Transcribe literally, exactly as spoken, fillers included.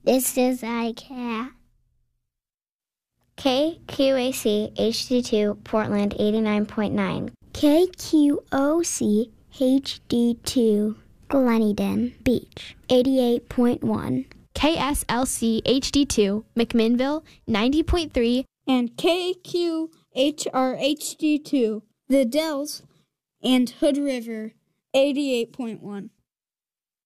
This is iCat. K Q A C H D two, Portland eighty-nine point nine. K Q O C H D two, Gleneden Beach eighty-eight point one. K S L C H D two, McMinnville ninety point three. And K Q H R H D two, The Dells and Hood River eighty-eight point one.